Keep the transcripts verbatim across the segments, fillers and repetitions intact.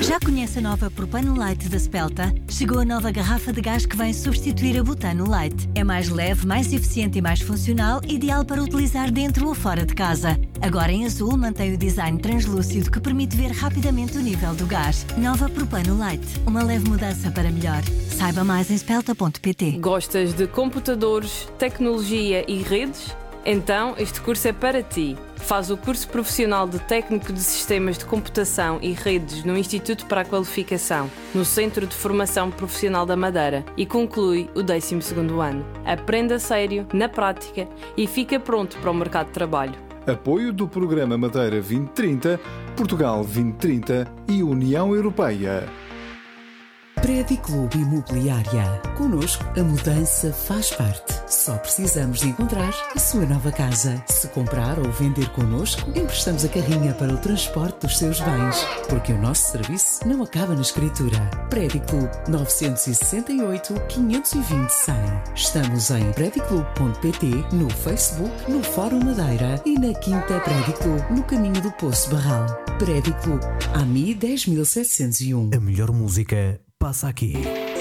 Já conhece a nova Propano Light da Spelta? Chegou a nova garrafa de gás que vem substituir a Butano Light. É mais leve, mais eficiente e mais funcional, ideal para utilizar dentro ou fora de casa. Agora em azul mantém o design translúcido que permite ver rapidamente o nível do gás. Nova Propano Light, uma leve mudança para melhor. Saiba mais em spelta ponto pt. Gostas de computadores, tecnologia e redes? Então este curso é para ti. Faz o curso profissional de Técnico de Sistemas de Computação e Redes no Instituto para a Qualificação, no Centro de Formação Profissional da Madeira, e conclui o décimo segundo ano. Aprenda a sério, na prática, e fica pronto para o mercado de trabalho. Apoio do Programa Madeira vinte trinta, Portugal vinte trinta e União Europeia. Prédio Clube Imobiliária. Connosco, a mudança faz parte. Só precisamos de encontrar a sua nova casa. Se comprar ou vender connosco, emprestamos a carrinha para o transporte dos seus bens. Porque o nosso serviço não acaba na escritura. Prédio Clube nove seis oito, quinhentos e vinte, cem. Estamos em prédio clube ponto pt, no Facebook, no Fórum Madeira e na Quinta Prédio Clube, no caminho do Poço Barral. Prédio Clube, A M I dez mil setecentos e um. A melhor música passa aqui.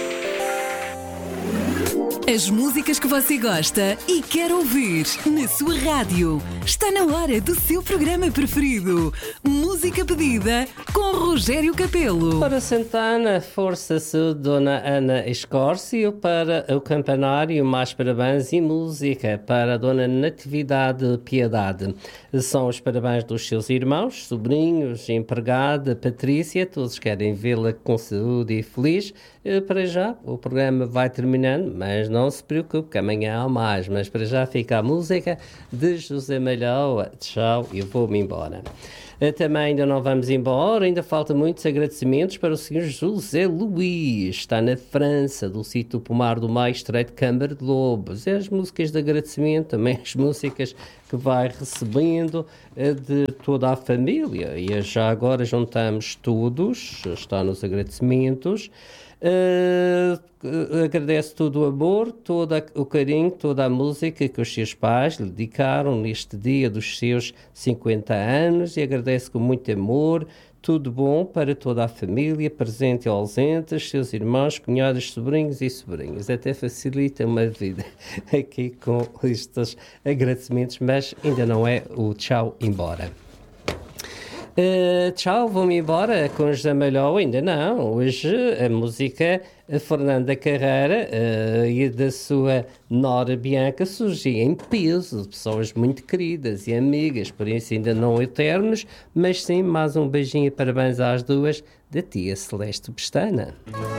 As músicas que você gosta e quer ouvir na sua rádio. Está na hora do seu programa preferido. Música pedida com Rogério Capelo. Para Santana, força-se Dona Ana Escórcio. Para o campanário, mais parabéns e música para a Dona Natividade Piedade. São os parabéns dos seus irmãos, sobrinhos, empregada, Patrícia. Todos querem vê-la com saúde e feliz. Para já, o programa vai terminando, mas não se preocupe que amanhã há mais. Mas para já fica a música de José Malhoa. Tchau, eu vou-me embora. Também ainda não vamos embora, ainda falta muitos agradecimentos para o senhor José Luís. Está na França, do sítio Pomar do Maio, Estreito Câmara de Lobos. É as músicas de agradecimento, também as músicas que vai recebendo de toda a família. E já agora juntamos todos, está nos agradecimentos. Uh, agradeço todo o amor, todo o carinho, toda a música que os seus pais lhe dedicaram neste dia dos seus cinquenta anos, e agradeço com muito amor. Tudo bom para toda a família, presente e ausente, seus irmãos, cunhados, sobrinhos e sobrinhas. Até facilita uma vida aqui com estes agradecimentos, mas ainda não é o tchau embora. Uh, tchau, vou-me embora com José Malhoa, ainda não. Hoje a música a Fernanda Carreira uh, e da sua Nora Bianca surgiu em peso, de pessoas muito queridas e amigas, por isso ainda não eternos, mas sim mais um beijinho e parabéns às duas da tia Celeste Pestana.